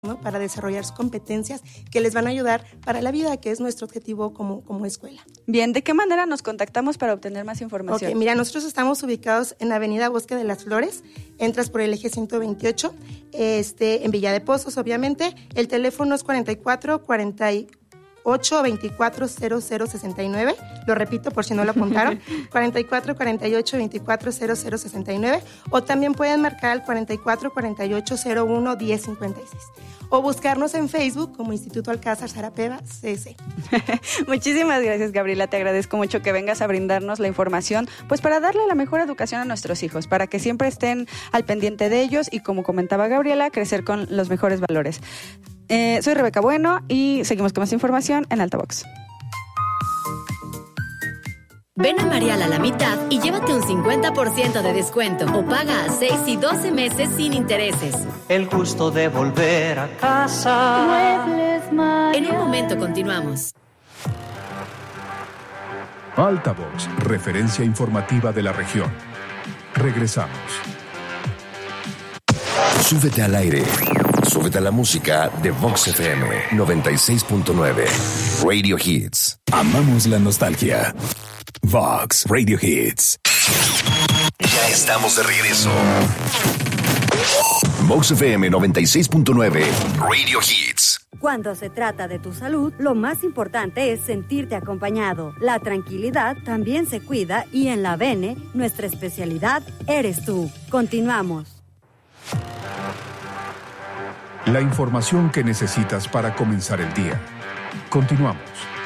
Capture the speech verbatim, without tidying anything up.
¿no? Para desarrollar sus competencias que les van a ayudar para la vida, que es nuestro objetivo como, como escuela. Bien, ¿de qué manera nos contactamos para obtener más información? Ok, mira, nosotros estamos ubicados en Avenida Bosque de las Flores, entras por el eje ciento veintiocho, este, en Villa de Pozos, obviamente. El teléfono es cuarenta y cuatro cuarenta y ocho veinticuatro cero cero sesenta y nueve, lo repito por si no lo apuntaron, cuarenta y cuatro cuarenta y ocho veinticuatro cero cero sesenta y nueve, o también pueden marcar al cuarenta y cuatro cuarenta y ocho cero uno diez cincuenta y seis, o buscarnos en Facebook como Instituto Alcázar Sarapeva C S. Muchísimas gracias, Gabriela, te agradezco mucho que vengas a brindarnos la información, pues para darle la mejor educación a nuestros hijos, para que siempre estén al pendiente de ellos y, como comentaba Gabriela, crecer con los mejores valores. Eh, soy Rebeca Bueno y seguimos con más información en Altavox. Ven a Marial a la mitad y llévate un cincuenta por ciento de descuento o paga a seis y doce meses sin intereses. El gusto de volver a casa. Muebles Marial. En un momento continuamos. Altavox, referencia informativa de la región. Regresamos. Súbete al aire. Súbete a la música de Vox F M noventa y seis punto nueve. Radio Hits. Amamos la nostalgia. Vox Radio Hits. Ya estamos de regreso. Vox F M noventa y seis punto nueve. Radio Hits. Cuando se trata de tu salud, lo más importante es sentirte acompañado. La tranquilidad también se cuida y en la Bene, nuestra especialidad eres tú. Continuamos. La información que necesitas para comenzar el día. Continuamos.